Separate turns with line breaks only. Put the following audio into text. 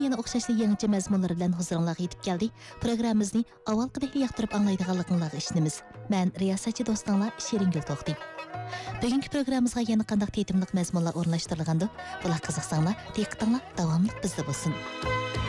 yana o'xshashli yangicha mazmunlar bilan huzuringizga yetib keldi. Programmamizni avvalgidek yoqtirib anglaydiganligingizga ishonamiz. Men riyosatchi do'stinglar Shiringul To'xti. Bugungi programmamizga yana qanday tetimlik mazmunlar o'rnashtirilgandi? Bular qiziqsanglar, diqqatinglar davomli bizda bo'lsin.